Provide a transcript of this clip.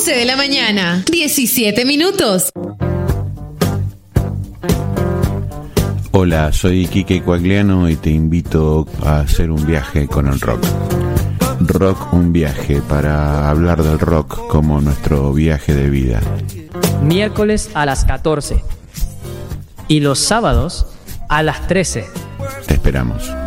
11 de la mañana, 17 minutos. Hola, soy Quique Coagliano y te invito a hacer un viaje con el rock. Rock, un viaje, para hablar del rock como nuestro viaje de vida. Miércoles a las 14 y los sábados a las 13. Te esperamos.